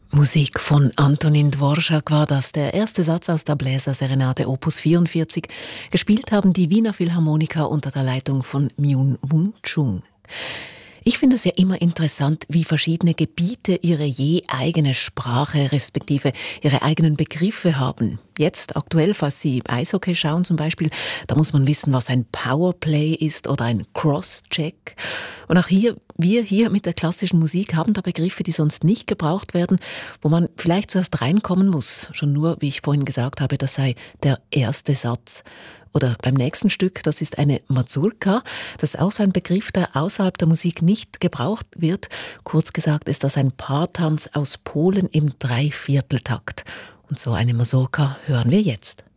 Musik von Antonin Dvorak war das, der erste Satz aus der Bläserserenade Opus 44. Gespielt haben die Wiener Philharmoniker unter der Leitung von Myung-Whun Chung. Ich finde es ja immer interessant, wie verschiedene Gebiete ihre je eigene Sprache respektive ihre eigenen Begriffe haben. Jetzt aktuell, falls Sie Eishockey schauen zum Beispiel, da muss man wissen, was ein Powerplay ist oder ein Crosscheck. Und auch wir hier mit der klassischen Musik haben da Begriffe, die sonst nicht gebraucht werden, wo man vielleicht zuerst reinkommen muss. Schon nur, wie ich vorhin gesagt habe, das sei der erste Satz. Oder beim nächsten Stück, das ist eine Mazurka. Das ist auch so ein Begriff, der außerhalb der Musik nicht gebraucht wird. Kurz gesagt ist das ein Paartanz aus Polen im Dreivierteltakt. Und so eine Mazurka hören wir jetzt.